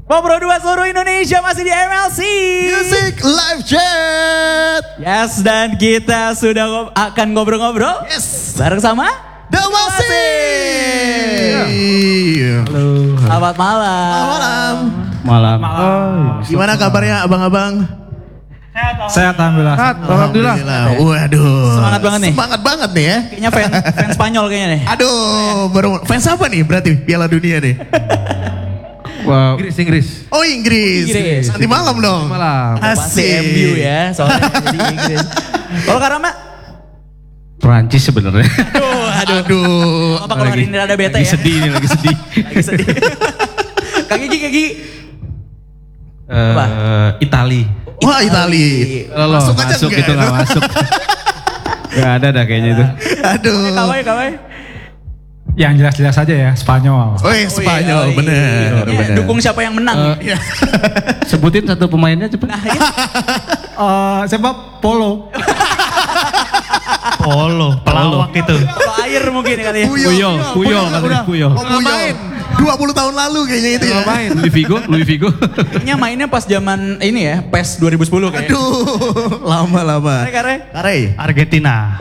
Ngobrol dua seluruh Indonesia masih di MLC Music Live Chat. Yes, dan kita sudah akan ngobrol-ngobrol. Yes. Bareng sama The Masif. Halo. Selamat malam. Malam. Oh, Gimana kabarnya abang-abang? sehat alhamdulillah. Alhamdulillah. Waduh. Semangat banget nih. Semangat banget nih ya. Kayaknya fans Spanyol kayaknya nih. Aduh, baru fans apa nih berarti Piala Dunia nih? Wow. Inggris. Oh Inggris. Inggris. Nanti malam dong. Malam. Pasti Asik. MU ya, soalnya jadi Inggris. Kalau Karama? Perancis sebenarnya. Aduh. Apa kalau hari ini ada bete Lagi ya? sedih nih, lagi sedih. Lagi sedih. Kak Gigi. Apa? Itali. Wah Itali. Loh, Masuk aja masuk enggak? itu nggak masuk. Gak ada dah kayaknya itu. Aduh. Kawai. Yang jelas-jelas aja ya, Spanyol. Oh Spanyol, bener. Ya, dukung siapa yang menang. Iya. Sebutin satu pemainnya cepet. Nah, ya. Siapa? Polo. Pelawak itu. Kalau air mungkin kali ya. Puyol katanya, Puyol. Oh, Puyol. 20 tahun lalu kayaknya itu ya. Main Louis Figo. Kayaknya mainnya pas zaman ini ya, PES 2010 kayaknya. Aduh, lama. Kare. Argentina.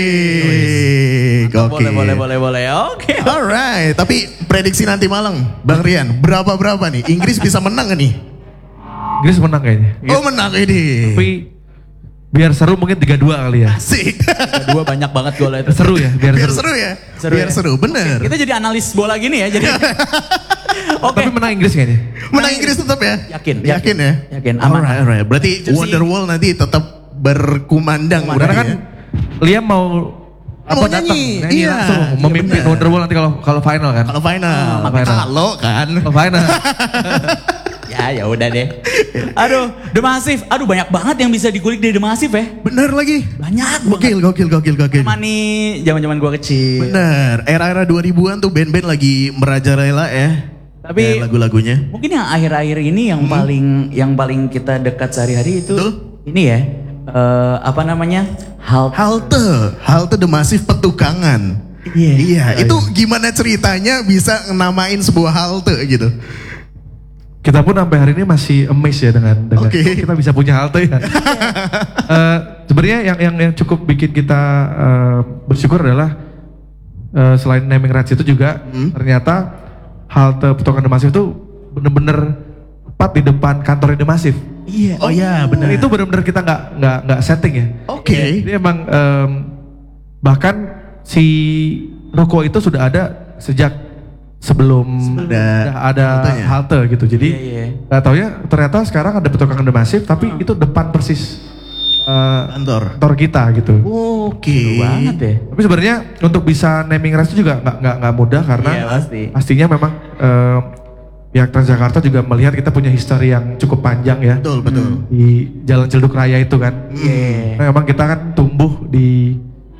Wih, gokil. Boleh. Oke. Alright, tapi prediksi nanti malam, Bang Rian, berapa nih? Inggris bisa menang gak nih? Inggris menang kayaknya. Oh menang ini. Tapi biar seru mungkin 3-2 kali ya. Asik. Kedua banyak banget gol itu. Seru ya, biar Biar seru. seru ya. Seru Biar ya? seru, bener. Kita jadi analis bola gini ya, jadi. Oke. Tapi menang Inggris kayaknya. Menang Inggris tetap ya? Yakin ya? Yakin, aman. Alright. Berarti Chelsea. Wonderwall nanti tetap berkumandang. Karena kan Liam mau Mau datang, nyanyi. nyanyi Iya, langsung iya memimpin bener. Wonderwall nanti kalau final kan. Kalau final. Final. Kalau kan. Kalau final. Ya udah deh. Aduh, The Massive. Aduh, banyak banget yang bisa dikulik dari The Massive ya. Bener lagi. Banyak Gokil. Sama nih zaman-zaman gua kecil. Bener. Era-era 2000-an tuh band-band lagi merajalela ya. Tapi Ya, lagu-lagunya. mungkin yang akhir-akhir ini yang paling kita dekat sehari-hari itu Betul. ini ya. Apa namanya? Halte The Massive Petukangan. Iya, itu gimana ceritanya bisa namain sebuah halte gitu? Kita pun sampai hari ini masih amazed ya dengan Oke. kok kita bisa punya halte ya. Sebenarnya yang cukup bikin kita bersyukur adalah selain naming rights itu juga ternyata halte Petukangan The Massive itu bener-bener tepat di depan kantor The Massive. Iya. Oh iya, benar. Dan itu benar-benar kita nggak setting ya. Oke. Jadi emang bahkan si ruko itu sudah ada sejak sebelum ada haltenya. halte gitu. Jadi Iya. nggak tahu ya ternyata sekarang ada Petukangan The Massive tapi itu depan persis kantor kita gitu. Oke. Seru banget ya. Tapi sebenarnya untuk bisa naming rights itu juga nggak mudah karena Iya, pasti. pastinya memang pihak Transjakarta juga melihat kita punya history yang cukup panjang ya. Betul. Di Jalan Ciledug Raya itu kan. Iya. Nah, memang kita kan tumbuh di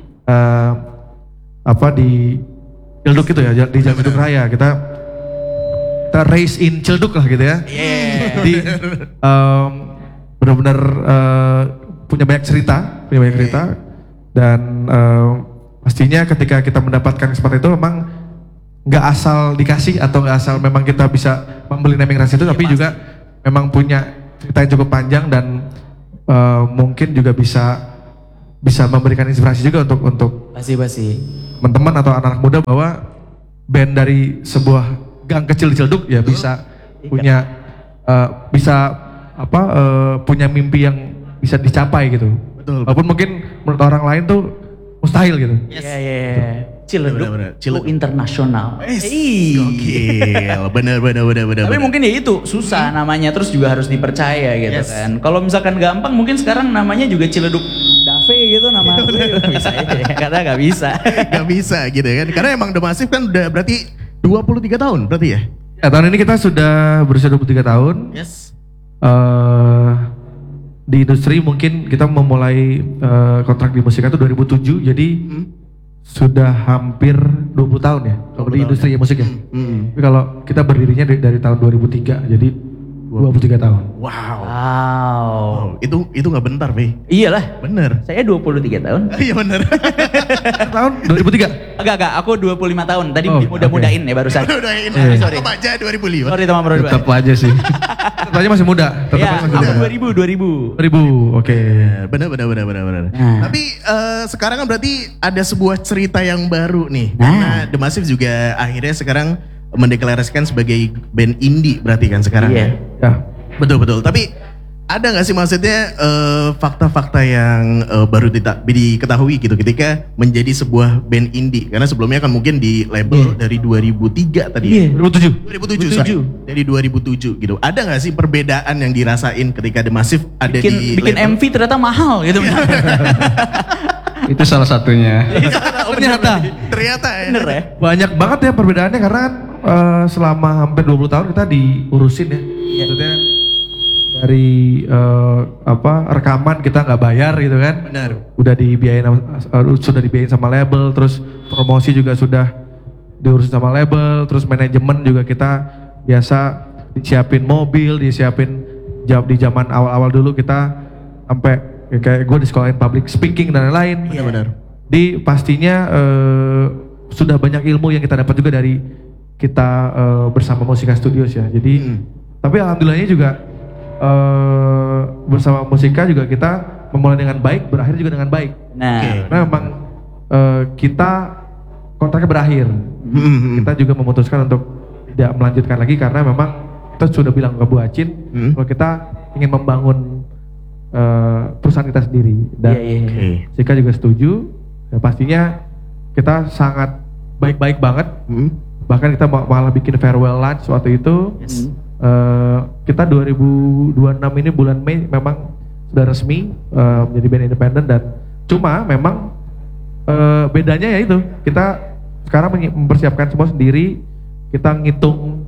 di Ciledug itu ya, di Jalan Ciledug Raya. Kita raise in Ciledug lah gitu ya. Iya. Jadi benar-benar punya banyak cerita dan pastinya ketika kita mendapatkan kesempatan itu memang nggak asal dikasih atau nggak asal memang kita bisa membeli naming rights itu, tapi pasti. juga memang punya cerita yang cukup panjang dan mungkin juga bisa memberikan inspirasi juga untuk Pasti. teman-teman atau anak-anak muda bahwa band dari sebuah gang kecil di Ciledug ya bisa punya punya mimpi yang bisa dicapai gitu. Betul. Walaupun mungkin menurut orang lain tuh mustahil gitu. Iya. Ciledug Benar-benar. Ciledug. internasional. Gokil. Bener. Tapi mungkin ya itu susah namanya, terus juga harus dipercaya gitu Yes. kan. Kalau misalkan gampang mungkin sekarang namanya juga Ciledug Dave gitu nama gue bisa aja ya, karena nggak bisa. Gak bisa gitu kan. Karena emang The Massive kan udah berarti 23 tahun berarti ya? Ya, tahun ini kita sudah berusia 23 tahun. Yes. Di industri mungkin kita memulai kontrak di musik itu 2007, jadi sudah hampir 20 tahun ya kalau di industri musik ya. Tapi kalau kita berdirinya dari tahun 2003, jadi 23 tahun. Wow. Wow. Itu nggak bentar, Pi. Iyalah. Bener. Saya 23 tahun. Iya bener. Tahun 2003? Agak, aku 25 tahun. Tadi Oh, mudah-mudahin ya barusan. Udah ini. Sorry. Apa aja 2005. Sorry teman bro. Tetap aja sih. Tetap aja masih muda. Tetap Ya, aja masih muda. aku 2000. 2000, oke. Bener. Nah. Tapi sekarang kan berarti ada sebuah cerita yang baru nih. Nah. Karena The Massive juga akhirnya sekarang mendeklarasikan sebagai band indie berarti kan sekarang. Iya. Ya. Betul. Tapi ada nggak sih maksudnya fakta-fakta yang baru diketahui gitu ketika menjadi sebuah band indie? Karena sebelumnya kan mungkin di label dari 2003 tadi. Iya. 2007. 2007. sorry. Dari 2007 gitu. Ada nggak sih perbedaan yang dirasain ketika The Massive ada di Bikin label? MV ternyata mahal gitu. Itu salah satunya. Ternyata. Ternyata ya. Bener ya? Banyak banget ya perbedaannya karena kan selama hampir 20 tahun kita diurusin ya. Maksudnya dari rekaman kita nggak bayar gitu kan. Benar. Sudah dibiayain sama label, terus promosi juga sudah diurusin sama label, terus manajemen juga kita biasa disiapin mobil, disiapin di zaman awal-awal dulu kita sampai kayak gue disekolahin public speaking dan lain-lain. Iya benar. Di pastinya sudah banyak ilmu yang kita dapat juga dari kita bersama Musika Studios ya. Jadi tapi alhamdulillahnya juga bersama Musika juga kita memulai dengan baik, berakhir juga dengan baik. Nah. Karena memang kita kontraknya berakhir. Kita juga memutuskan untuk tidak melanjutkan lagi karena memang kita sudah bilang ke Bu Acin kalau kita ingin membangun perusahaan kita sendiri dan Sika juga setuju. Ya, pastinya kita sangat baik-baik banget. Bahkan kita malah bikin farewell lunch waktu itu. Kita 2026 ini bulan Mei memang sudah resmi menjadi band independen dan cuma memang bedanya ya itu kita sekarang mempersiapkan semua sendiri. Kita ngitung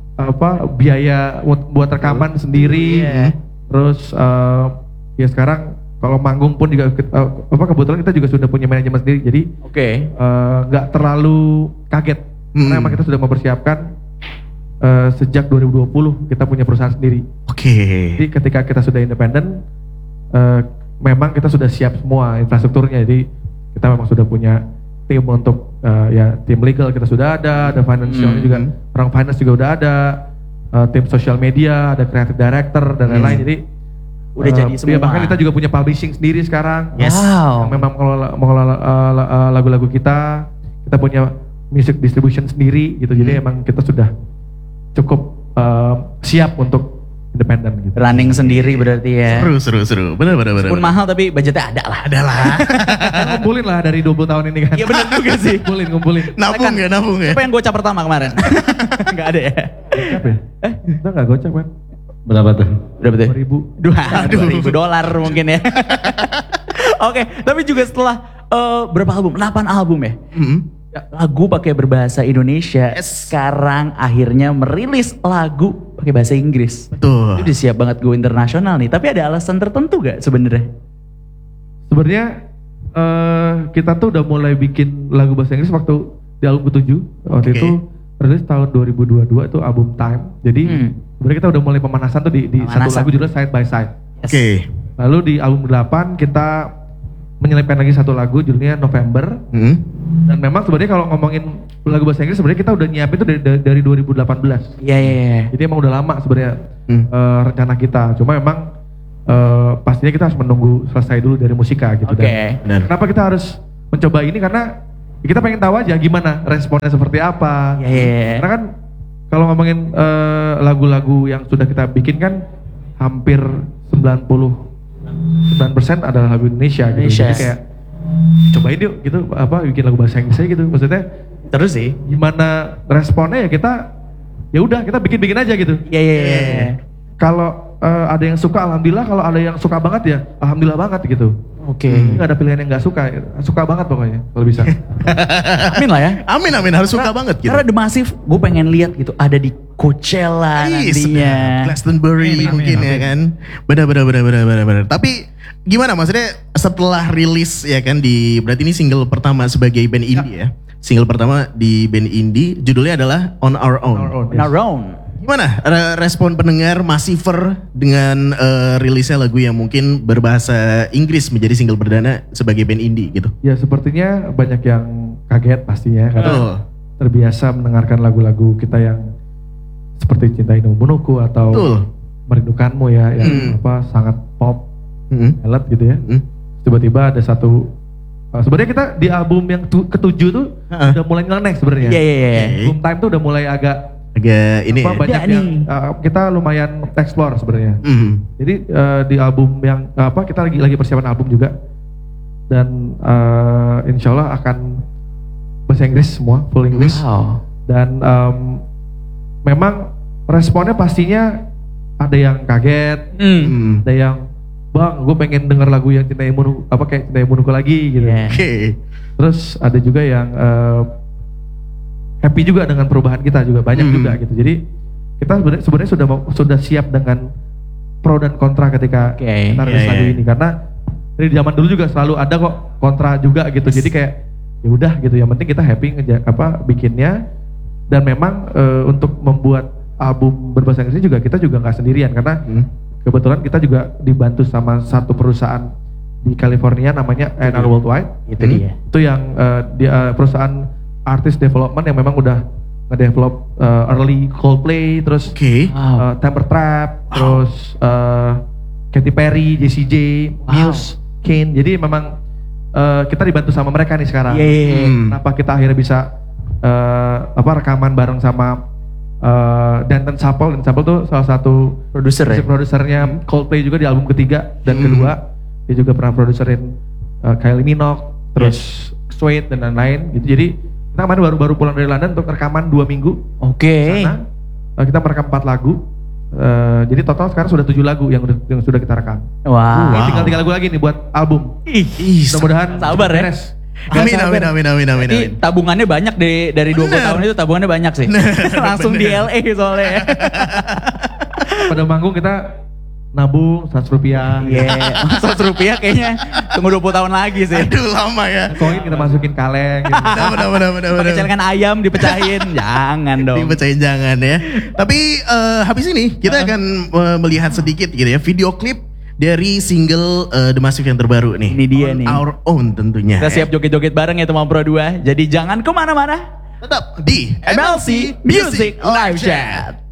biaya buat rekaman sendiri. Terus ya sekarang kalau manggung pun juga kebetulan kita juga sudah punya manajemen sendiri, jadi nggak terlalu kaget karena emang kita sudah mempersiapkan sejak 2020 kita punya perusahaan sendiri. Jadi ketika kita sudah independen, memang kita sudah siap semua infrastrukturnya, jadi kita memang sudah punya tim untuk tim legal kita sudah ada financialnya juga, orang finance juga udah ada, tim social media, ada creative director dan lain-lain, jadi udah jadi semua. Bahkan kita juga punya publishing sendiri sekarang. Wow. Yang memang mengelola lagu-lagu kita punya music distribution sendiri gitu. Jadi emang kita sudah cukup siap untuk independen gitu. Running sendiri berarti ya. Seru. Bener. Meskipun mahal tapi budgetnya ada lah. Ngumpulin lah dari 20 tahun ini kan. Iya benar juga sih. Ngumpulin. Nabung ya. Siapa yang gocap pertama kemarin? Gak ada ya? Gocap ya? Kita gak gocap kan? Berapa tuh? Berapa tuh? 2.000. $2.000 mungkin ya. Oke, tapi juga setelah berapa album? 8 album ya? Lagu pakai berbahasa Indonesia. Sekarang akhirnya merilis lagu pakai bahasa Inggris. Betul. Itu udah siap banget go internasional nih. Tapi ada alasan tertentu gak sebenarnya? Sebenarnya kita tuh udah mulai bikin lagu bahasa Inggris waktu di album ke-7. Waktu itu rilis tahun 2022 itu album Time. Jadi sebenarnya kita udah mulai pemanasan tuh di satu lagu judulnya Side by Side. Lalu di album 8 kita menyelipkan lagi satu lagu judulnya November. Dan memang sebenarnya kalau ngomongin lagu bahasa Inggris sebenarnya kita udah nyiapin itu dari 2018. Iya. Jadi emang udah lama sebenarnya rencana kita. Cuma memang pastinya kita harus menunggu selesai dulu dari Musika gitu. Dan kenapa kita harus mencoba ini karena kita pengen tahu aja gimana responnya seperti apa. Karena kan kalau ngomongin lagu-lagu yang sudah kita bikin kan hampir 99% adalah lagu Indonesia gitu. Jadi kayak cobain yuk gitu bikin lagu bahasa Inggris aja gitu. Maksudnya terus sih gimana responnya ya kita bikin aja gitu. Kalau ada yang suka alhamdulillah, kalau ada yang suka banget ya alhamdulillah banget gitu. Nggak ada pilihan yang nggak suka banget pokoknya kalau bisa. Amin lah ya. Amin harus suka banget gitu. Karena The Massive gue pengen lihat gitu ada di Coachella nantinya. Glastonbury mungkin ya kan. Benar. Tapi gimana maksudnya setelah rilis ya kan berarti ini single pertama sebagai band indie ya. Single pertama di band indie judulnya adalah On Our Own. Gimana respon pendengar Massiver dengan rilisnya lagu yang mungkin berbahasa Inggris menjadi single perdana sebagai band indie gitu? Ya sepertinya banyak yang kaget pastinya karena Betul. terbiasa mendengarkan lagu-lagu kita yang seperti Cinta Inumu atau Betul. Merindukanmu ya yang sangat pop, ballad gitu ya. Tiba-tiba ada satu sebenarnya kita di album yang ketujuh tuh udah mulai nyeleneh sebenarnya. Iya. Boom Time tuh udah mulai agak ini banyak yang kita lumayan explore sebenarnya. Jadi di album yang kita lagi persiapan album juga dan insya Allah akan bahasa Inggris semua, full English. Wow. Dan memang responnya pastinya ada yang kaget, ada yang bang, gue pengen denger lagu yang Cinta Imunuku kayak Cinta Imunuku lagi gitu. Yeah. Oke. Terus ada juga yang happy juga dengan perubahan kita juga banyak juga gitu. Jadi kita sebenarnya sudah siap dengan pro dan kontra ketika kita rilis lagu ini karena dari zaman dulu juga selalu ada kok kontra juga gitu. Jadi kayak ya udah gitu. Yang penting kita happy bikinnya dan memang untuk membuat album berbahasa Inggris juga kita juga nggak sendirian karena kebetulan kita juga dibantu sama satu perusahaan di California namanya A&R Worldwide. Itu dia. Itu yang perusahaan artist development yang memang udah nge-develop early Coldplay, terus Temper Trap, terus Katy Perry, Jessie J, Muse, Kane. Jadi memang kita dibantu sama mereka nih sekarang. Kenapa kita akhirnya bisa rekaman bareng sama Danton Sapple. Dan Sapple tuh salah satu produsernya Coldplay juga di album ketiga dan kedua. Dia juga pernah produserin Kylie Minogue, terus Suede dan lain-lain gitu. Jadi kita kemarin baru pulang dari London untuk rekaman 2 minggu. Oke. Sana kita merekam 4 lagu. Jadi total sekarang sudah 7 lagu yang sudah kita rekam. Wow. Tinggal 3 lagu lagi nih buat album. Mudah-mudahan sabar ya. beres. Amin. Tabungannya banyak dari 20 tahun itu tabungannya banyak sih. Langsung di LA soalnya. Pada manggung kita nabung 100 rupiah. $100 kayaknya tunggu 20 tahun lagi sih. Aduh lama ya. Koin kita masukin kaleng gitu. Benar. Pakai celengan ayam dipecahin. Jangan dong. Dipecahin jangan ya. Tapi habis ini kita akan melihat sedikit gitu ya video klip dari single The Massive yang terbaru nih. Ini dia nih. Our Own tentunya. Kita siap joget-joget bareng ya teman Pro 2. Jadi jangan kemana-mana. Tetap di MLC Music Live Chat.